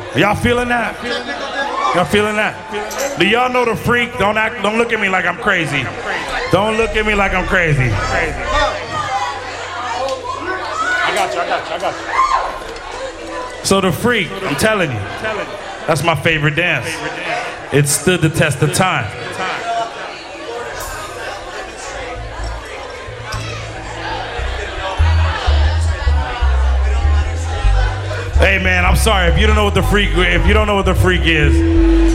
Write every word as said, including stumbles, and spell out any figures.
Y'all feeling that? Y'all feeling that? Do y'all know the freak? Don't act. Don't look at me like I'm crazy. Don't look at me like I'm crazy. I got you. I got you. I got you. So the freak, I'm telling you, that's my favorite dance. It stood the test of time. Hey man, I'm sorry if you don't know what the freak. If you don't know what the freak is.